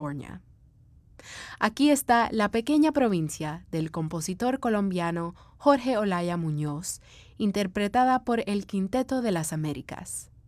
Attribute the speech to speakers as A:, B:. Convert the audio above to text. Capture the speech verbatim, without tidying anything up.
A: California. Aquí está la pequeña provincia del compositor colombiano Jorge Olaya Muñoz, interpretada por el Quinteto de las Américas.